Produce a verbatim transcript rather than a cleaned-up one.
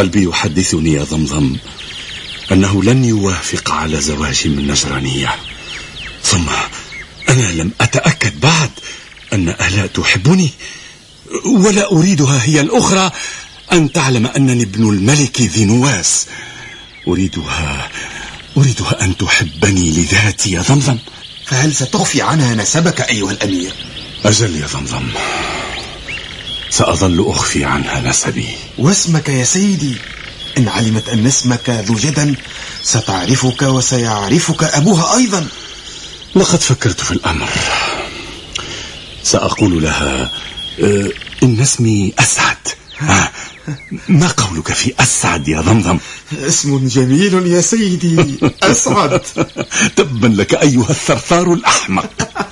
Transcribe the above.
قلبي يحدثني يا ضمضم أنه لن يوافق على زواج من نجرانية، ثم أنا لم أتأكد بعد أن آلاء تحبني، ولا أريدها هي الأخرى أن تعلم أنني ابن الملك ذي نواس. أريدها أريدها أن تحبني لذاتي يا ضمضم. فهل ستخفي عنها نسبك أيها الأمير؟ أجل يا ضمضم، سأظل أخفي عنها نسبي. واسمك يا سيدي؟ إن علمت أن اسمك ذو جدًا ستعرفك وسيعرفك أبوها أيضا. لقد فكرت في الأمر. سأقول لها أه إن اسمي أسعد. أه ما قولك في أسعد يا ضمضم؟ اسم جميل يا سيدي، أسعد. تبا لك أيها الثرثار الأحمق.